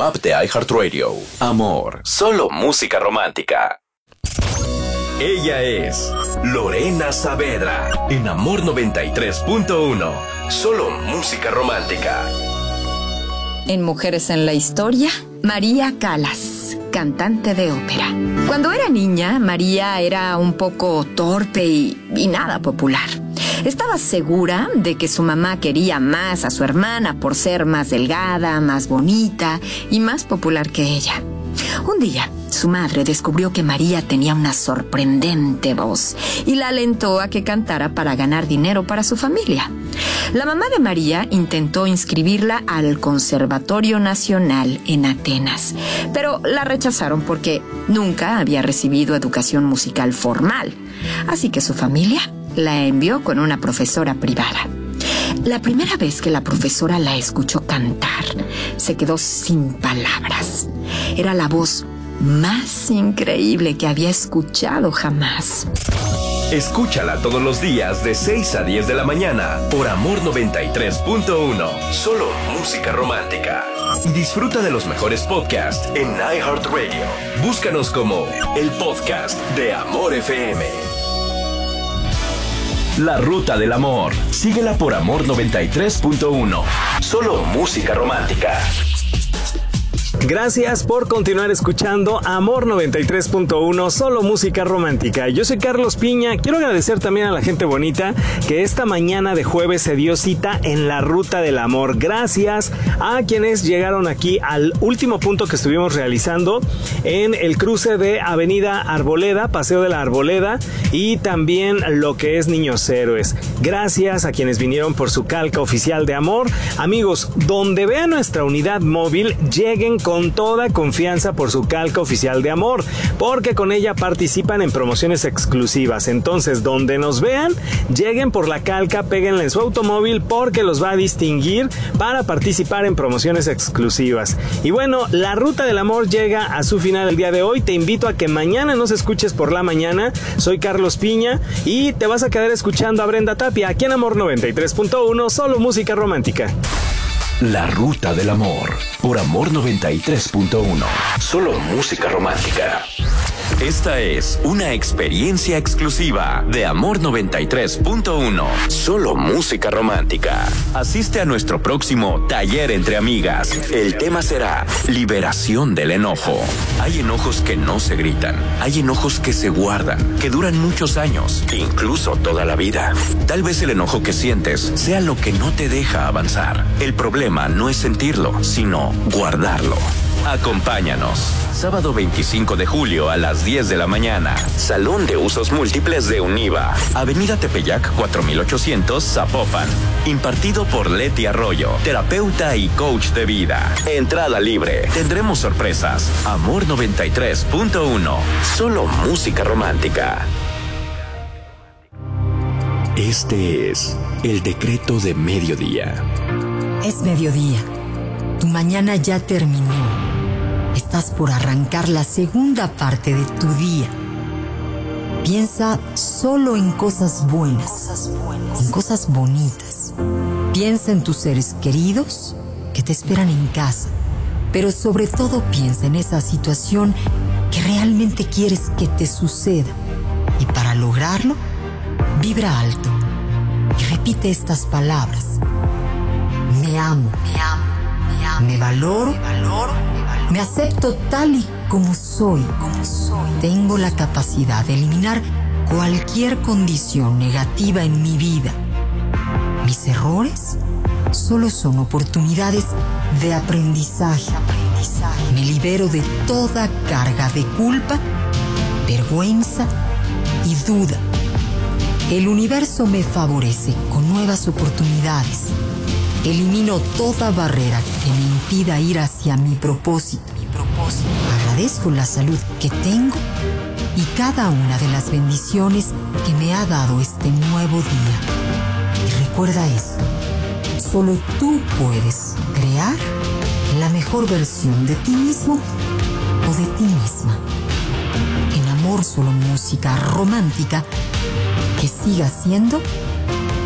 app de iHeartRadio. Amor, solo música romántica. Ella es Lorena Saavedra en Amor 93.1. Solo música romántica. En Mujeres en la Historia, María Callas, cantante de ópera. Cuando era niña, María era un poco torpe y nada popular. Estaba segura de que su mamá quería más a su hermana por ser más delgada, más bonita y más popular que ella. Un día, su madre descubrió que María tenía una sorprendente voz y la alentó a que cantara para ganar dinero para su familia. La mamá de María intentó inscribirla al Conservatorio Nacional en Atenas, pero la rechazaron porque nunca había recibido educación musical formal. Así que su familia la envió con una profesora privada. La primera vez que la profesora la escuchó cantar, se quedó sin palabras. Era la voz más increíble que había escuchado jamás. Escúchala todos los días de 6 a 10 de la mañana por Amor 93.1. Solo música romántica. Y disfruta de los mejores podcasts en iHeartRadio. Búscanos como el podcast de Amor FM. La Ruta del Amor. Síguela por Amor 93.1. Solo música romántica. Gracias por continuar escuchando Amor 93.1, solo música romántica. Yo soy Carlos Piña. Quiero agradecer también a la gente bonita que esta mañana de jueves se dio cita en la Ruta del Amor. Gracias a quienes llegaron aquí al último punto que estuvimos realizando en el cruce de Avenida Arboleda, Paseo de la Arboleda y también lo que es Niños Héroes. Gracias a quienes vinieron por su calca oficial de Amor. Amigos, donde vean nuestra unidad móvil, lleguen con toda confianza por su calca oficial de Amor, porque con ella participan en promociones exclusivas. Entonces, donde nos vean, lleguen por la calca, péguenla en su automóvil, porque los va a distinguir para participar en promociones exclusivas. Y bueno, la Ruta del Amor llega a su final el día de hoy. Te invito a que mañana nos escuches por la mañana. Soy Carlos Piña y te vas a quedar escuchando a Brenda Tapia aquí en Amor 93.1, solo música romántica. La Ruta del Amor por Amor 93.1. Solo música romántica. Esta es una experiencia exclusiva de Amor 93.1. Solo música romántica. Asiste a nuestro próximo taller entre amigas. El tema será liberación del enojo. Hay enojos que no se gritan. Hay enojos que se guardan, que duran muchos años, incluso toda la vida. Tal vez el enojo que sientes sea lo que no te deja avanzar. El problema no es sentirlo, sino guardarlo. Acompáñanos. Sábado 25 de julio a las 10 de la mañana. Salón de Usos Múltiples de Univa. Avenida Tepeyac 4800, Zapopan. Impartido por Leti Arroyo, terapeuta y coach de vida. Entrada libre. Tendremos sorpresas. Amor 93.1. Solo música romántica. Este es el decreto de mediodía. Es mediodía. Tu mañana ya terminó. Estás por arrancar la segunda parte de tu día. Piensa solo en cosas buenas, en cosas bonitas. Piensa en tus seres queridos que te esperan en casa. Pero sobre todo piensa en esa situación que realmente quieres que te suceda. Y para lograrlo, vibra alto y repite estas palabras. Me amo, me amo, me amo. Me valoro, me acepto tal y como soy. Tengo la capacidad de eliminar cualquier condición negativa en mi vida. Mis errores solo son oportunidades de aprendizaje. Me libero de toda carga de culpa, vergüenza y duda. El universo me favorece con nuevas oportunidades. Elimino toda barrera que me impida ir hacia mi propósito. Agradezco la salud que tengo y cada una de las bendiciones que me ha dado este nuevo día. Y recuerda esto, solo tú puedes crear la mejor versión de ti mismo o de ti misma. En Amor, solo música romántica que siga siendo